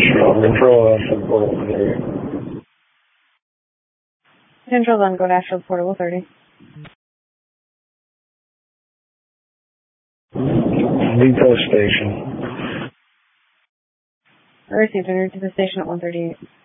Control Asheville Portable 30. Control then go to Asheville Portable 30. Depot station. Received and to the station at 138.